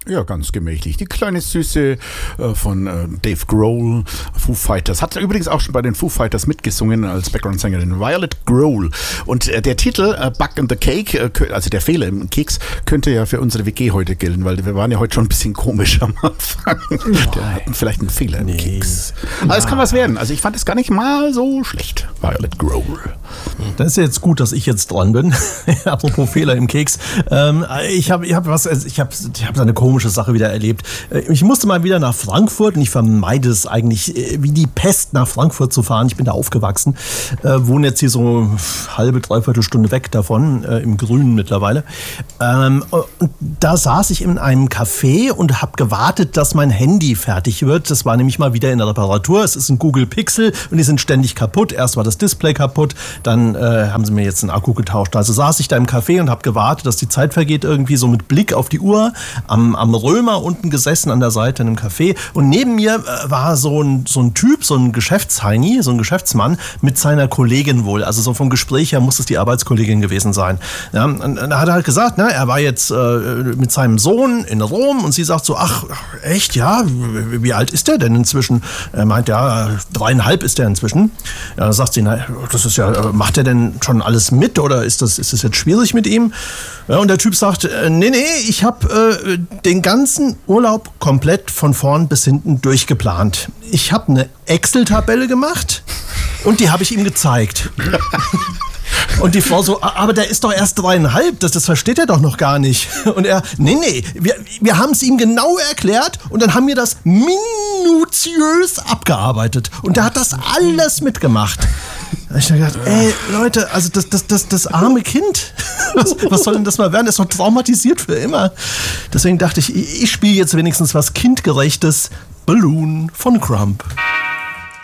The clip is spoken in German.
Ja, ganz gemächlich. Die kleine Süße von Dave Grohl, Foo Fighters. Hat übrigens auch schon bei den Foo Fighters mitgesungen als Background-Sängerin, Violet Grohl. Und der Titel Bug in the Cake, also der Fehler im Keks, könnte ja für unsere WG heute gelten, weil wir waren ja heute schon ein bisschen komisch am Anfang. Der hatten vielleicht einen Fehler im Keks. Aber es kann was werden. Also ich fand es gar nicht mal so schlecht, Violet Grohl. Das ist ja jetzt gut, dass ich jetzt dran bin. Apropos Fehler im Keks. Ich hab eine komische Sache wieder erlebt. Ich musste mal wieder nach Frankfurt und ich vermeide es eigentlich wie die Pest, nach Frankfurt zu fahren. Ich bin da aufgewachsen, wohne jetzt hier so halbe, dreiviertel Stunde weg davon, im Grünen mittlerweile. Und da saß ich in einem Café und habe gewartet, dass mein Handy fertig wird. Das war nämlich mal wieder in der Reparatur. Es ist ein Google Pixel und die sind ständig kaputt. Erst war das Display kaputt, dann haben sie mir jetzt einen Akku getauscht. Also saß ich da im Café und habe gewartet, dass die Zeit vergeht, irgendwie so mit Blick auf die Uhr am Römer unten gesessen an der Seite in einem Café. Und neben mir war so ein Typ, so ein Geschäftsheini, so ein Geschäftsmann mit seiner Kollegin wohl. Also so vom Gespräch her muss es die Arbeitskollegin gewesen sein. Ja, und da hat er halt gesagt, ne, er war jetzt mit seinem Sohn in Rom und sie sagt so, ach, echt, ja, wie alt ist der denn inzwischen? Er meint, ja, 3,5 ist der inzwischen. Ja, dann sagt sie, na, das ist ja, macht er denn schon alles mit oder ist das jetzt schwierig mit ihm? Ja, und der Typ sagt, nee, ich habe den ganzen Urlaub komplett von vorn bis hinten durchgeplant. Ich habe eine Excel-Tabelle gemacht und die habe ich ihm gezeigt. Und die Frau so, aber der ist doch erst 3,5, das versteht er doch noch gar nicht. Und er, nee, wir haben es ihm genau erklärt und dann haben wir das minutiös abgearbeitet. Und der hat das alles mitgemacht. Da hab ich gedacht, ey, Leute, also das arme Kind, was soll denn das mal werden? Das ist doch traumatisiert für immer. Deswegen dachte ich spiele jetzt wenigstens was Kindgerechtes. Balloon von Crump.